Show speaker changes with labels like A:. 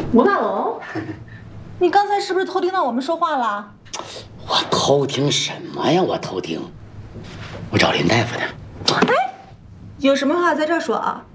A: 吴大龙，
B: 你刚才是不是偷听到我们说话了？
C: 我偷听什么呀？我偷听，我找林大夫呢。
B: 哎，有什么话在这儿说啊？